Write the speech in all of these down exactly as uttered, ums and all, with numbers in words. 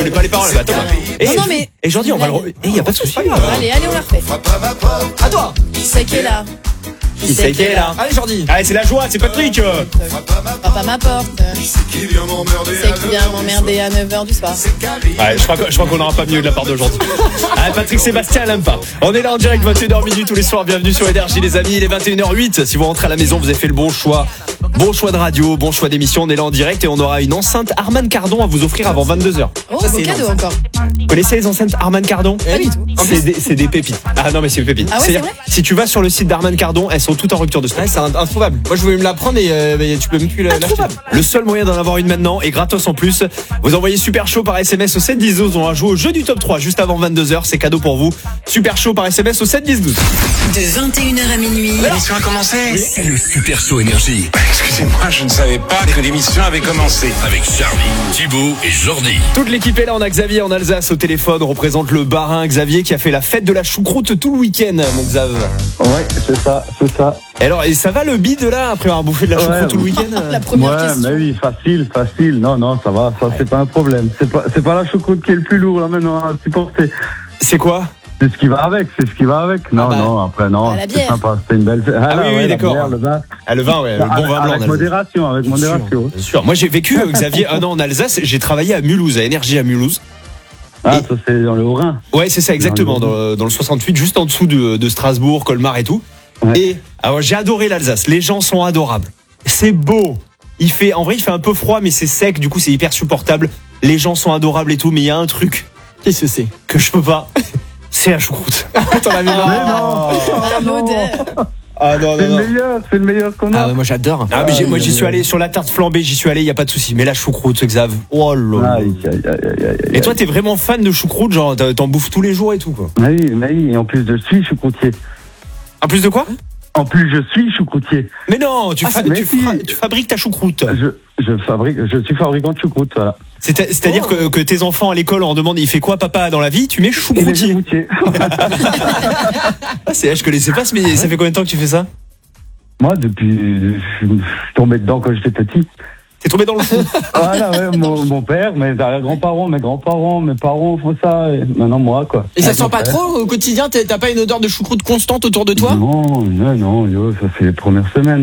connais pas les paroles, bah, attends. Et, non, non, mais. Et Jordi, on va le. Eh, y a pas de souci. Allez, allez, on la refait. À toi. Qui c'est qui est là? Qui c'est qui est là? Allez, Jordi. Allez, c'est la joie, c'est Patrick. Papa m'apporte. C'est qui vient m'emmerder à neuf heures du soir. Ouais, je crois, que- je crois qu'on n'aura pas mieux de la part d'aujourd'hui. Ah, Patrick Sébastien, elle aime pas. On est là en direct, vingt et une heures minuit tous les soirs. Bienvenue sur Énergie, les amis. Il est vingt et une heures huit. Si vous rentrez à la maison, vous avez fait le bon choix. Bon choix de radio, bon choix d'émission. On est là en direct et on aura une enceinte Harman Kardon à vous offrir avant vingt-deux heures. Oh, beau cadeau encore. Vous connaissez les enceintes Harman Kardon? Pas du tout. C'est des, c'est des pépites. Ah non, mais c'est des pépites. Ah ouais, C'est-à-dire, c'est vrai si tu vas sur le site d'Harman Kardon, elles sont toutes en rupture de stock. Ouais, c'est introuvable. Moi, je voulais me la prendre et euh, mais tu peux même plus la- l'acheter. Le seul moyen d'en avoir une maintenant et gratos en plus. Vous envoyez Super Chaud par S M S au sept dix douze. On va jouer au jeu du top trois juste avant vingt-deux heures. C'est cadeau pour vous. Super Chaud par S M S au sept dix douze. De vingt et une heures à minuit. L'émission a commencé. C'est le Super Show Énergie. Excusez-moi, je ne savais pas que l'émission avait commencé. Avec Charlie, Thibaut et Jordi. Toute l'équipe est là. On a Xavier en Alsace au téléphone. On représente le Barin. Xavier qui a fait la fête de la choucroute tout le week-end, mon Xav. Ouais, c'est ça, c'est ça. Et alors, et ça va le bide là après avoir bouffé de la choucroute Ouais, tout le week-end? La première Ouais, question. mais oui, facile, facile. Non, non, ça va, ça c'est pas un problème. C'est pas, c'est pas la choucroute qui est le plus lourd là maintenant à supporter. C'est quoi? C'est ce qui va avec, c'est ce qui va avec. Non, Ah bah. non, après non, Ah, la c'est bière. sympa, c'est une belle. Ah, Ah là, oui, oui, ouais, la d'accord. bière, le vin. Ah, le vin, ouais, le bon Avec- vin blanc. en Avec Alsace. modération, avec Bien modération. sûr, bien sûr. Moi j'ai vécu, euh, Xavier, un an en Alsace. J'ai travaillé à Mulhouse, à Énergie à Mulhouse. Ah, Et- ça c'est dans le Haut-Rhin. Ouais, c'est ça, exactement, dans, le- dans le soixante-huit, juste en dessous de, de Strasbourg, Colmar et tout. Ouais. Et alors, j'ai adoré l'Alsace. Les gens sont adorables. C'est beau. Il fait, en vrai, il fait un peu froid, mais c'est sec. Du coup, c'est hyper supportable. Les gens sont adorables et tout. Mais il y a un truc Qu'est-ce que c'est? que je peux pas. C'est la choucroute. T'en avais marre. Mais non, Ah, l'odeur. Ah non, c'est le meilleur, c'est le meilleur qu'on Ah, a. ouais, moi, j'adore. Ah, mais j'ai- moi, j'y suis allé sur la tarte flambée. J'y suis allé. Il y a pas de souci. Mais la choucroute, Xav. Oh là là. Aïe, aïe, aïe, aïe, aïe, Et toi, t'es vraiment fan de choucroute, genre t'en t'en bouffes tous les jours et tout, quoi. aïe. Oui, mais oui, et en plus je suis choucroutier. En plus de quoi? En plus je suis choucroutier. Mais non, tu, Ah, fa- mais tu, si. fra- tu fabriques ta choucroute. Je, je fabrique, je suis fabricant de choucroute, voilà. C'est- C'est-à-dire que, que tes enfants à l'école, on leur demande, il fait quoi papa dans la vie? Tu mets Et les choucroutier. choucroutiers. Ah, c'est, je connaissais pas, mais ça fait combien de temps que tu fais ça? Moi, depuis, je suis tombé dedans quand j'étais petit. T'es tombé dans le fond. Voilà, ouais, mon, mon père, mes grands-parents, mes grands-parents, mes parents font ça, et maintenant moi, quoi. Et ça Avec sent mon pas frère. trop au quotidien? T'as t'as pas une odeur de choucroute constante autour de toi? Non, non, non, yo, ça fait les premières semaines.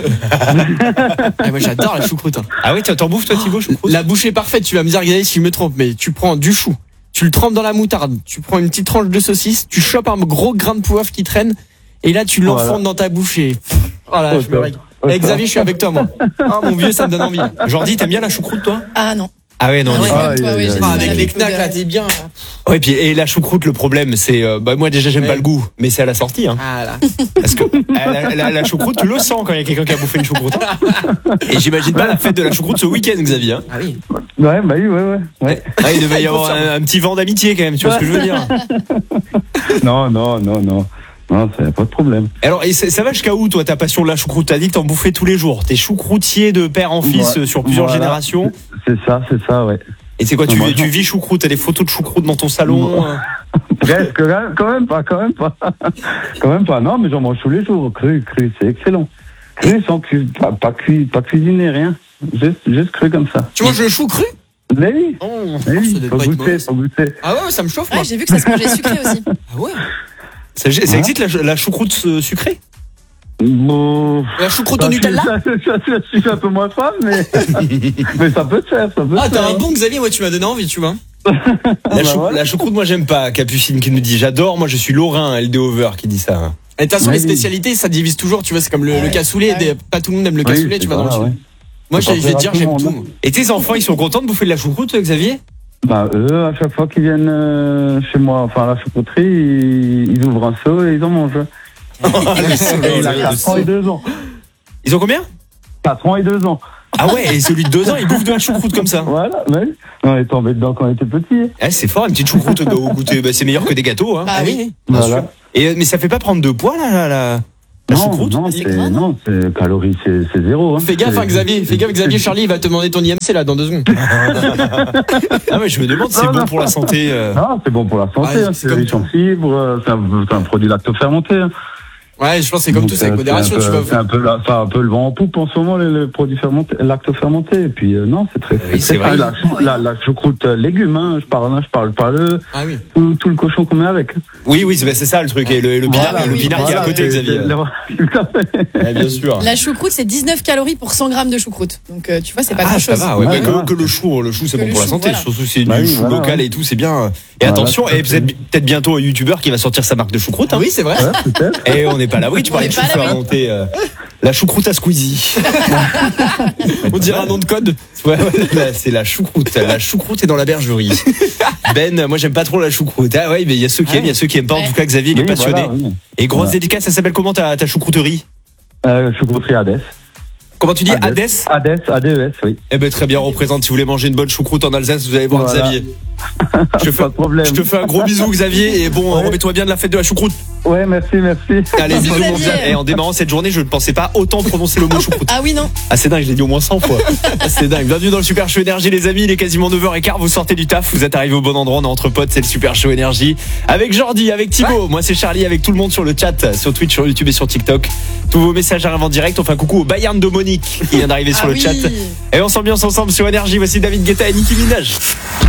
Ah, moi, j'adore la choucroute. hein. Ah oui, t'en bouffes toi, Thibaut, choucroute? La bouche est parfaite, tu vas me dire, regardez si je me trompe, mais tu prends du chou, tu le trempes dans la moutarde, tu prends une petite tranche de saucisse, tu chopes un gros grain de poivre qui traîne, et là tu l'enfondes Voilà. dans ta bouche et... Voilà, Oh, je me ça. régale. Oh, Eh, ça. Xavier, je suis avec toi, moi. Ah, mon vieux, ça me donne envie. Jordi, t'aimes bien la choucroute, toi? Ah non. Ah ouais, non, Ah on y ouais, va. comme toi, Aïe, oui, aïe, j'ai aïe. du Ah, mal avec les l'odeur. knacks, là, t'es bien. là. Ouais, puis, et la choucroute, le problème, c'est, euh, bah, moi, déjà, j'aime Ouais. pas le goût, mais c'est à la sortie, hein. Ah, là. Parce que, euh, la, la- la choucroute, tu le sens quand il y a quelqu'un qui a bouffé une choucroute. Et j'imagine pas la fête de la choucroute ce week-end, Xavier, hein. Ah oui. Ouais, bah oui, ouais, ouais. ouais. Ah, il devait y avoir un, un petit vent d'amitié, quand même, tu vois ce que je veux dire? Non, non, non, non. Non, ça y a pas de problème. Alors, et ça, ça va jusqu'à où, toi, ta passion de la choucroute? T'as dit que t'en bouffais tous les jours. T'es choucroutier de père en fils Ouais. euh, sur plusieurs Voilà. générations. C'est ça, c'est ça, ouais. Et c'est quoi, tu, Moi, tu non. vis choucroute? T'as des photos de choucroute dans ton salon? Non. euh Presque, quand même- quand même pas, quand même pas. Quand même pas, non, mais j'en mange tous les jours. Cru, cru, c'est excellent. Cru sans cu, pas, pas cuit, pas cuisiné, rien. Juste, juste cru comme ça. Tu manges le chou cru? Mais oui, Oh, mais ça oui, doit faut pas être goûter, mauvais. faut goûter. Ah ouais, ça me chauffe, Ah, moi. j'ai vu que ça se mangeait sucré aussi. Ah ouais. Ça, ça Ouais. existe la, la choucroute euh, sucrée? Bon, La choucroute ça, au je- Nutella? ça, ça, ça, ça, je suis un peu moins fan, mais, mais ça peut se faire, ça peut Ah, se t'as faire. un bon Xavier, moi, tu m'as donné envie, tu vois. La, bah chou- voilà. la choucroute, moi, j'aime pas. Capucine qui nous dit j'adore. Moi, je suis Lorrain, L D Over qui dit ça. Et de toute façon, Oui, les oui. spécialités, ça divise toujours, tu vois, c'est comme le, Ah le ouais. cassoulet, Ah ouais. des- pas tout le monde aime le Oui, cassoulet, tu vas dans le voilà, sud. ouais. Moi, C'est je je vais te dire, pas j'aime tout le tout. monde. moi. Et tes enfants, ils sont contents de bouffer de la choucroute, Xavier? Bah, eux, à chaque fois qu'ils viennent euh, chez moi, enfin, à la choucrouterie, ils, ils ouvrent un seau et ils en mangent. Et il a quatre ans et deux ans. Ils ont combien? quatre ans et deux ans. Ah ouais, et celui de deux ans, il bouffe de la choucroute comme ça. Voilà, oui. On est tombé dedans quand on était petit. Ah, c'est fort, une petite choucroute au goûter. Bah, c'est meilleur que des gâteaux, hein. Ah oui. Bien Voilà. sûr. Et, mais ça fait pas prendre de poids, là, la, la, la Non, choucroute? non, C'est c'est, gras, non, c'est calories, c'est, c'est zéro. Hein. Fais gaffe, hein, C'est- Xavier. Fais gaffe, Xavier. Charlie, il va te demander ton I M C, là, dans deux secondes. Ah ouais, je me demande si c'est Non, bon non. pour la santé. euh. Non, c'est bon pour la santé. Ouais, hein, c'est c'est comme riche en fibres. euh, C'est un, c'est un produit lacto-fermenté. Hein. Ouais, je pense que c'est comme Donc, tout, c'est avec euh, modération. un Tu peu- vas. C'est un peu, la- enfin, un peu le vent en poupe en ce moment, les, les produits fermentés, lacto-fermentés. Et puis, euh, non, c'est très, Oui, c'est très vrai. fin. La, chou- la, la choucroute euh, légumes, hein, je parle, hein, je parle pas le, Ah oui. tout, tout le cochon qu'on met avec. Oui, oui, c'est c'est ça le truc. Et le, le pinard, Voilà, le oui, pinard qui est à Voilà, côté, c'est- Xavier. c'est- Tout à fait. Ouais, bien sûr. La choucroute, c'est dix-neuf calories pour cent grammes de choucroute. Donc, euh, tu vois, c'est pas Ah, grand ça chose. va, ouais, Ouais, ouais, que, voilà. que le chou, le chou c'est Que bon le pour la chou, santé, voilà. surtout si c'est Bah du oui, chou voilà, local ouais. et tout, c'est bien. Et Voilà, attention, tout à et vous êtes fait. peut-être bientôt un youtubeur qui va sortir sa marque de choucroute. Hein. Oui, c'est vrai. Ouais, peut-être. Et on n'est pas à l'abri, tu On parlais n'est de pas à chou l'abri. fermenté. euh, la choucroute à Squeezie. On dirait un nom de code. Ouais, ouais, là, c'est la choucroute. La choucroute est dans la bergerie. Ben, moi j'aime pas trop la choucroute. Ah ouais, mais il y a ceux qui aiment, il y a ceux qui aiment pas. En Ouais. tout cas, Xavier, il est Oui, passionné. voilà, oui. Et grosse Voilà. dédicace, ça s'appelle comment ta, ta choucrouterie? Euh, choucrouterie Hades. Comment tu dis? Hades. Hades? Hades, A D E S, oui. Eh ben très bien, on représente. Si vous voulez manger une bonne choucroute en Alsace, vous allez voir Voilà. Xavier. Je te, fais, Pas de problème. je te fais un gros bisou, Xavier. Et bon, Ouais. remets-toi bien de la fête de la choucroute. Ouais, merci, merci. Allez, Bisous, bisous, mon Xavier. Xavier. Et en démarrant cette journée, je ne pensais pas autant prononcer le mot choucroute. Ah oui, non. Ah, c'est dingue, je l'ai dit au moins cent fois. Ah, c'est dingue. Bienvenue dans le Super Show Énergie, les amis. Il est quasiment neuf heures quinze. Vous sortez du taf, vous êtes arrivés au bon endroit. On est entre potes, c'est le Super Show Énergie. Avec Jordi, avec Thibaut. Moi, c'est Charlie, avec tout le monde sur le chat, sur Twitch, sur YouTube et sur TikTok. Tous vos messages arrivent en direct. On fait un coucou au Bayern de Monique qui vient d'arriver sur Ah le oui. chat. Et on s'ambiance ensemble sur Énergie. Voici David Guetta et Nicki Minaj.